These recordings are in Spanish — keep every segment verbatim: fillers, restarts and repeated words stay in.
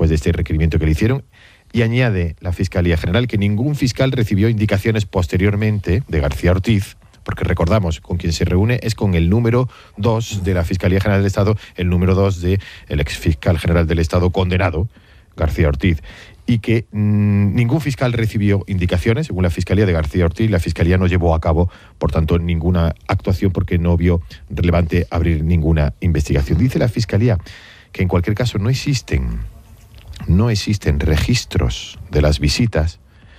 después de este requerimiento que le hicieron. Y añade la Fiscalía General que ningún fiscal recibió indicaciones posteriormente de García Ortiz, porque recordamos, con quien se reúne es con el número dos de la Fiscalía General del Estado, el número dos del exfiscal general del Estado condenado, García Ortiz, y que mmm, ningún fiscal recibió indicaciones, según la Fiscalía de García Ortiz. La Fiscalía no llevó a cabo, por tanto, ninguna actuación porque no vio relevante abrir ninguna investigación. Dice la Fiscalía que en cualquier caso no existen No existen registros de las visitas,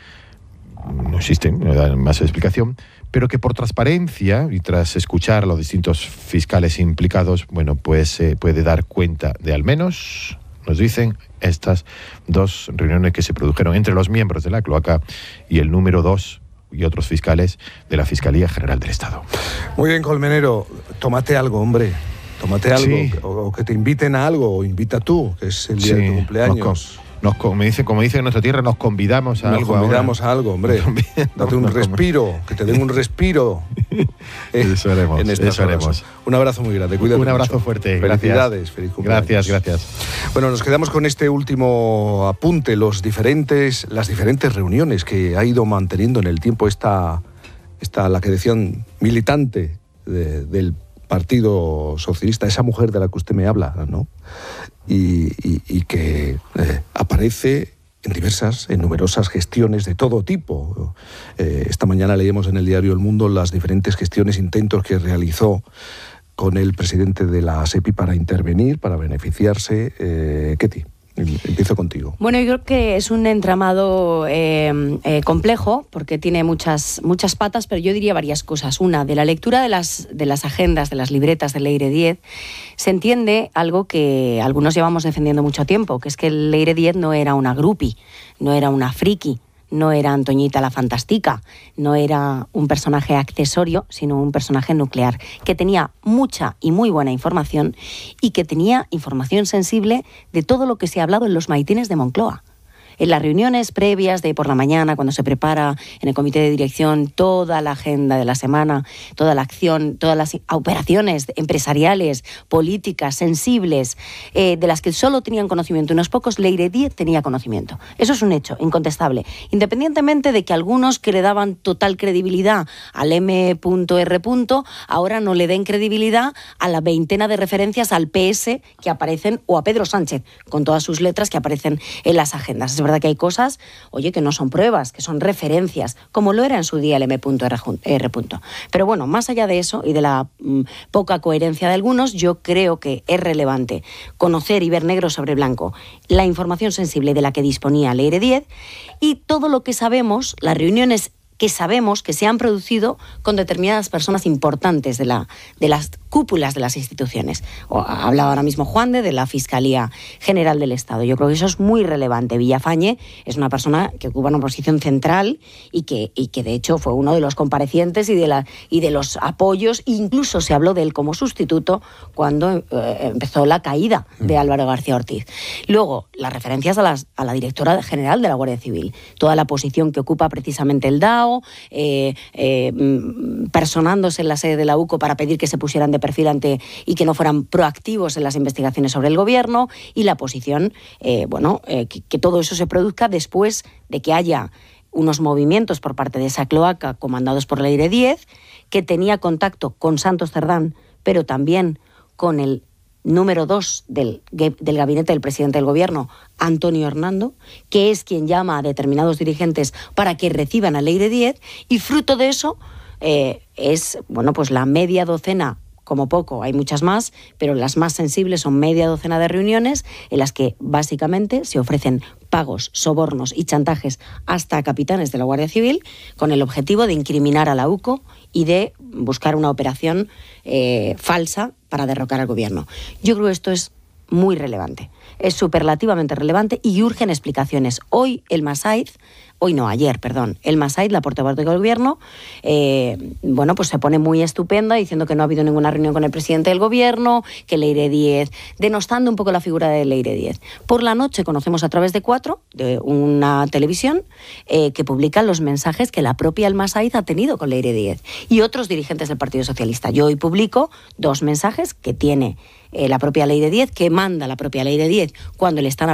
no existen, no dan más explicación, pero que por transparencia y tras escuchar a los distintos fiscales implicados, bueno, pues eh, puede dar cuenta de al menos, nos dicen, estas dos reuniones que se produjeron entre los miembros de la cloaca y el número dos y otros fiscales de la Fiscalía General del Estado. Muy bien, Colmenero, tómate algo, hombre. Tómate algo, sí. o, o que te inviten a algo, o invita tú, que es el día sí, de tu cumpleaños. Nos, nos, como, dice, como dice en nuestra tierra, nos convidamos a nos algo. Nos convidamos ahora. a algo, hombre. Date un respiro, que te den un respiro. eh, eso haremos, en eso haremos. Un abrazo muy grande, cuídate Un abrazo mucho. fuerte, Felicidades, gracias. Feliz cumpleaños. Gracias, gracias. Bueno, nos quedamos con este último apunte, los diferentes, las diferentes reuniones que ha ido manteniendo en el tiempo esta, esta la que decían, militante de, del Partido Socialista, esa mujer de la que usted me habla, ¿no? Y, y, y que eh, aparece en diversas, en numerosas gestiones de todo tipo. Eh, esta mañana leímos en el diario El Mundo las diferentes gestiones, intentos que realizó con el presidente de la SEPI para intervenir, para beneficiarse. Eh, Ketty, empiezo contigo. Bueno, yo creo que es un entramado eh, eh, complejo, porque tiene muchas, muchas patas, pero yo diría varias cosas. Una, de la lectura de las, de las agendas, de las libretas del Leire diez, se entiende algo que algunos llevamos defendiendo mucho tiempo, que es que el Leire diez no era una groupie, no era una friki, no era Antoñita la Fantástica, no era un personaje accesorio, sino un personaje nuclear, que tenía mucha y muy buena información y que tenía información sensible de todo lo que se ha hablado en los maitines de Moncloa. En las reuniones previas de por la mañana, cuando se prepara en el comité de dirección toda la agenda de la semana, toda la acción, todas las operaciones empresariales, políticas, sensibles, eh, de las que solo tenían conocimiento unos pocos, Leire diez tenía conocimiento. Eso es un hecho incontestable. Independientemente de que algunos que le daban total credibilidad al eme erre ahora no le den credibilidad a la veintena de referencias al pe ese que aparecen, o a Pedro Sánchez, con todas sus letras que aparecen en las agendas. Es verdad que hay cosas, oye, que no son pruebas, que son referencias, como lo era en su día el eme erre. Pero bueno, más allá de eso y de la mm, poca coherencia de algunos, yo creo que es relevante conocer y ver negro sobre blanco la información sensible de la que disponía Leire diez y todo lo que sabemos, las reuniones que sabemos que se han producido con determinadas personas importantes de, la, de las cúpulas de las instituciones. O, hablaba ahora mismo Juan de, de la Fiscalía General del Estado. Yo creo que eso es muy relevante. Villafañe es una persona que ocupa una posición central y que, y que de hecho fue uno de los comparecientes y de, la, y de los apoyos. Incluso se habló de él como sustituto cuando eh, empezó la caída de Álvaro García Ortiz. Luego, las referencias a, las, a la directora general de la Guardia Civil. Toda la posición que ocupa precisamente el D A O, Eh, eh, personándose en la sede de la UCO para pedir que se pusieran de perfil ante y que no fueran proactivos en las investigaciones sobre el gobierno, y la posición, eh, bueno, eh, que, que todo eso se produzca después de que haya unos movimientos por parte de esa cloaca comandados por Leire diez, que tenía contacto con Santos Cerdán, pero también con el número dos del, del gabinete del presidente del gobierno, Antonio Hernando, que es quien llama a determinados dirigentes para que reciban a Leire diez, y fruto de eso eh, es, bueno, pues la media docena, como poco, hay muchas más, pero las más sensibles son media docena de reuniones en las que básicamente se ofrecen pagos, sobornos y chantajes hasta a capitanes de la Guardia Civil con el objetivo de incriminar a la UCO y de buscar una operación eh, falsa para derrocar al gobierno. Yo creo que esto es muy relevante, es superlativamente relevante y urgen explicaciones. Hoy el Masaiz, hoy no, ayer, perdón, el Masaiz, la portavoz del gobierno, eh, bueno, pues se pone muy estupenda diciendo que no ha habido ninguna reunión con el presidente del gobierno, que Leire diez, denostando un poco la figura de Leire diez. Por la noche conocemos a través de Cuatro, de una televisión, eh, que publica los mensajes que la propia el Masaiz ha tenido con Leire diez y otros dirigentes del Partido Socialista. Yo hoy publico dos mensajes que tiene eh, la propia Leire diez, que manda la propia Leire diez cuando le están